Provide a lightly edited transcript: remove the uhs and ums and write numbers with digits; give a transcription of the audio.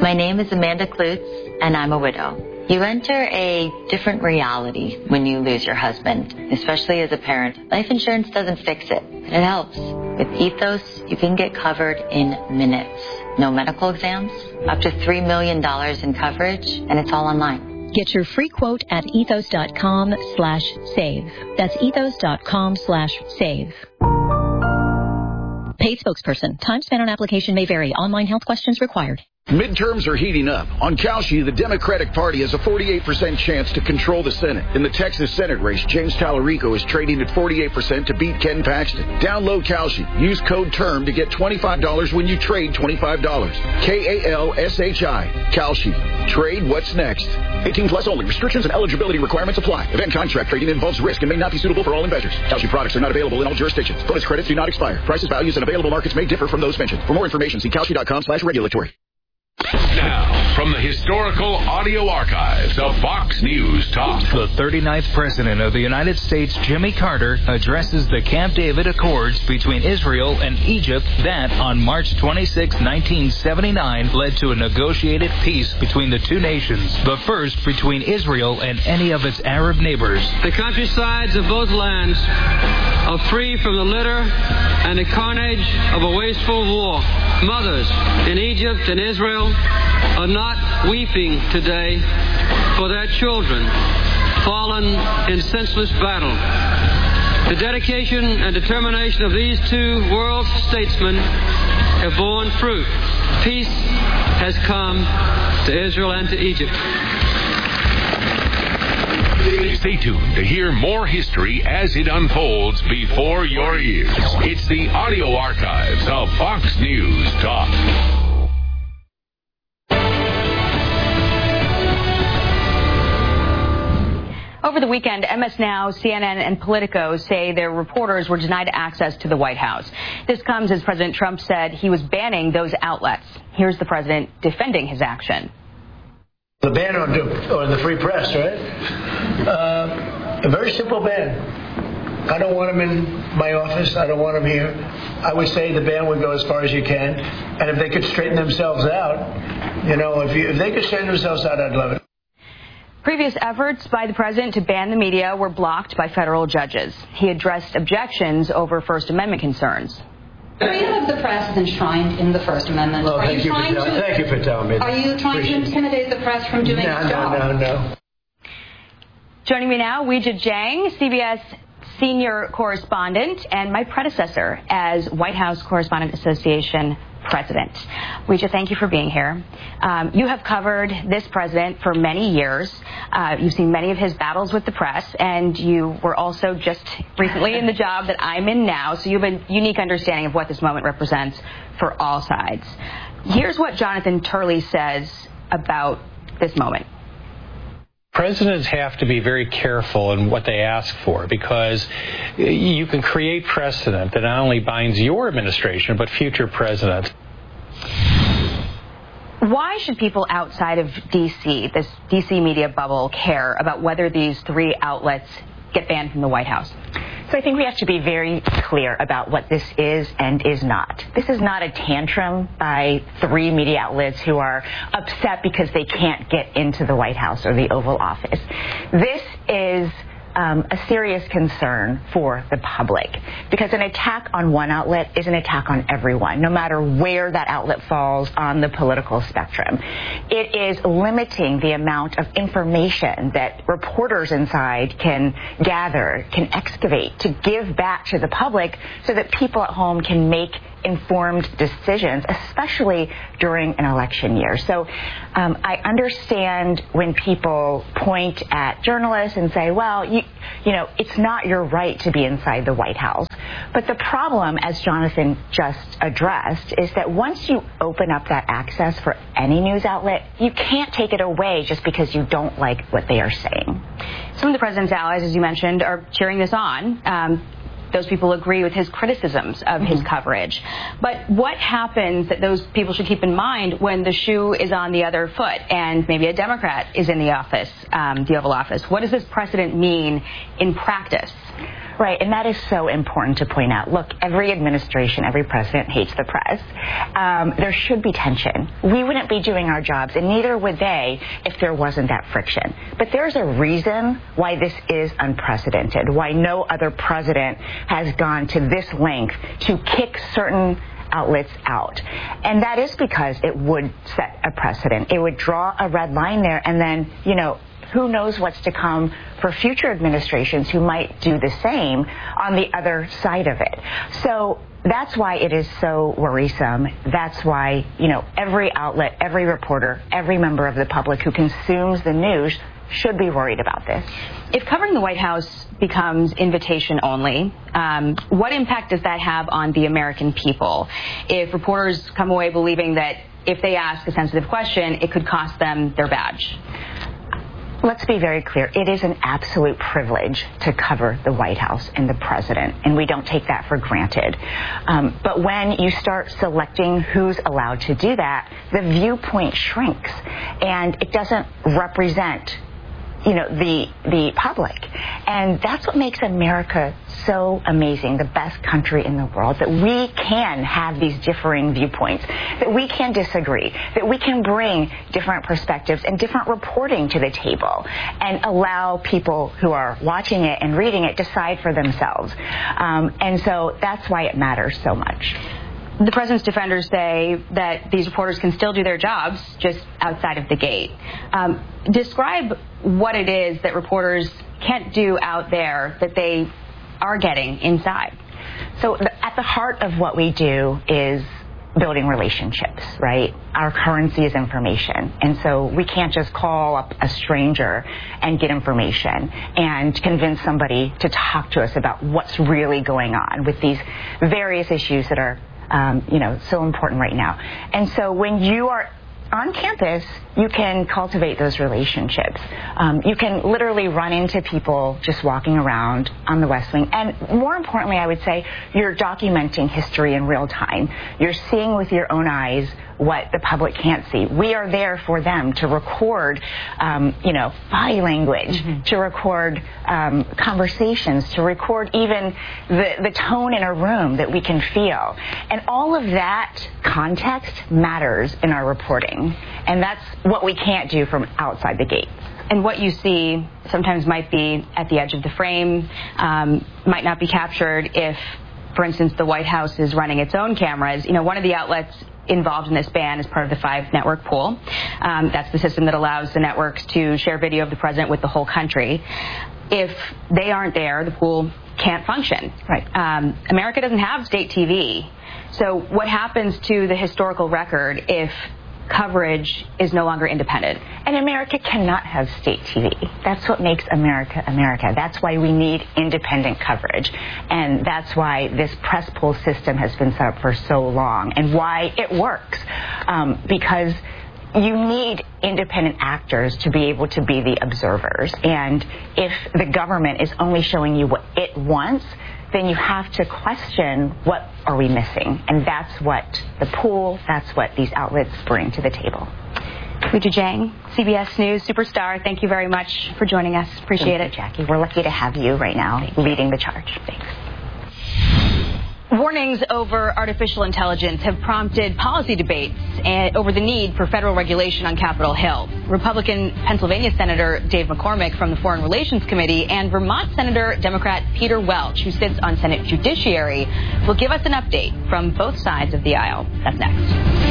My name is Amanda Klutz, and I'm a widow. You enter a different reality when you lose your husband, especially as a parent. Life insurance doesn't fix it, but it helps. With Ethos, you can get covered in minutes. No medical exams, up to $3 million in coverage, and it's all online. Get your free quote at ethos.com/save. That's ethos.com/save. Paid spokesperson. Time spent on application may vary. Online health questions required. Midterms are heating up. On Kalshi, the Democratic Party has a 48% chance to control the Senate. In the Texas Senate race, James Tallarico is trading at 48% to beat Ken Paxton. Download Kalshi. Use code TERM to get $25 when you trade $25. KALSHI. Kalshi. Trade what's next. 18 plus only. Restrictions and eligibility requirements apply. Event contract trading involves risk and may not be suitable for all investors. Kalshi products are not available in all jurisdictions. Bonus credits do not expire. Prices, values, and available markets may differ from those mentioned. For more information, see kalshi.com/regulatory. Now, from the historical audio archives of Fox News Talk. The 39th President of the United States, Jimmy Carter, addresses the Camp David Accords between Israel and Egypt that, on March 26, 1979, led to a negotiated peace between the two nations, the first between Israel and any of its Arab neighbors. The countrysides of both lands are free from the litter and the carnage of a wasteful war. Mothers in Egypt and Israel are not weeping today for their children fallen in senseless battle. The dedication and determination of these two world statesmen have borne fruit. Peace has come to Israel and to Egypt. Stay tuned to hear more history as it unfolds before your ears. It's the audio archives of Fox News Talk. Over the weekend, MS Now, CNN, and Politico say their reporters were denied access to the White House. This comes as President Trump said he was banning those outlets. Here's the president defending his action. The ban on the free press, right? A very simple ban. I don't want them in my office. I don't want them here. I would say the ban would go as far as you can. And if they could straighten themselves out, if they could straighten themselves out, I'd love it. Previous efforts by the president to ban the media were blocked by federal judges. He addressed objections over First Amendment concerns. Freedom of the press is enshrined in the First Amendment. Well, thank you for telling me. Are you trying to intimidate the press from doing its job? No. Joining me now, Weijia Jiang, CBS senior correspondent and my predecessor as White House Correspondent Association president. Weijia, thank you for being here. You have covered this president for many years. You've seen many of his battles with the press, and you were also just recently in the job that I'm in now, so you have a unique understanding of what this moment represents for all sides. Here's what Jonathan Turley says about this moment. Presidents have to be very careful in what they ask for, because you can create precedent that not only binds your administration but future presidents. Why should people outside of D.C., this D.C. media bubble, care about whether these three outlets get banned from the White House? So I think we have to be very clear about what this is and is not. This is not a tantrum by three media outlets who are upset because they can't get into the White House or the Oval Office. This is a serious concern for the public, because an attack on one outlet is an attack on everyone, no matter where that outlet falls on the political spectrum. It is limiting the amount of information that reporters inside can gather, can excavate, to give back to the public so that people at home can make informed decisions, especially during an election year. So I understand when people point at journalists and say, well, you know, it's not your right to be inside the White House. But the problem, as Jonathan just addressed, is that once you open up that access for any news outlet, you can't take it away just because you don't like what they are saying. Some of the president's allies, as you mentioned, are cheering this on. those people agree with his criticisms of his coverage. But what happens that those people should keep in mind when the shoe is on the other foot and maybe a Democrat is in the office, the Oval Office? What does this precedent mean in practice? Right, and that is so important to point out. Look, every administration, every president hates the press. There should be tension. We wouldn't be doing our jobs, and neither would they if there wasn't that friction. But there's a reason why this is unprecedented, why no other president has gone to this length to kick certain outlets out. And that is because it would set a precedent. It would draw a red line there, and then, who knows what's to come for future administrations who might do the same on the other side of it. So that's why it is so worrisome. That's why, every outlet, every reporter, every member of the public who consumes the news should be worried about this. If covering the White House becomes invitation only, what impact does that have on the American people? If reporters come away believing that if they ask a sensitive question, it could cost them their badge? Let's be very clear. It is an absolute privilege to cover the White House and the president, and we don't take that for granted. But when you start selecting who's allowed to do that, the viewpoint shrinks, and it doesn't represent the public. And that's what makes America so amazing, the best country in the world, that we can have these differing viewpoints, that we can disagree, that we can bring different perspectives and different reporting to the table and allow people who are watching it and reading it decide for themselves. And so that's why it matters so much. The president's defenders say that these reporters can still do their jobs just outside of the gate. Describe what it is that reporters can't do out there that they are getting inside. So at the heart of what we do is building relationships, right? Our currency is information. And so we can't just call up a stranger and get information and convince somebody to talk to us about what's really going on with these various issues that are so important right now. And so when you are on campus, you can cultivate those relationships. You can literally run into people just walking around on the West Wing. And more importantly, I would say, you're documenting history in real time. You're seeing with your own eyes what the public can't see. We are there for them to record, body language, to record conversations, to record even the tone in a room that we can feel. And all of that context matters in our reporting. And that's what we can't do from outside the gates. And what you see sometimes might be at the edge of the frame, might not be captured if, for instance, the White House is running its own cameras. One of the outlets involved in this ban is part of the 5-network pool. That's the system that allows the networks to share video of the president with the whole country. If they aren't there, the pool can't function. Right. America doesn't have state TV. So what happens to the historical record if coverage is no longer independent? And America cannot have state TV. That's what makes America America. That's why we need independent coverage. And that's why this press pool system has been set up for so long and why it works. Because you need independent actors to be able to be the observers. And if the government is only showing you what it wants, then you have to question, what are we missing? And that's what the pool, that's what these outlets bring to the table. Weijia Jiang, CBS News superstar, thank you very much for joining us. Appreciate it. Jackie. We're lucky to have you right now leading the charge. Thanks. Warnings over artificial intelligence have prompted policy debates over the need for federal regulation on Capitol Hill. Republican Pennsylvania Senator Dave McCormick from the Foreign Relations Committee and Vermont Senator Democrat Peter Welch, who sits on Senate Judiciary, will give us an update from both sides of the aisle. That's next.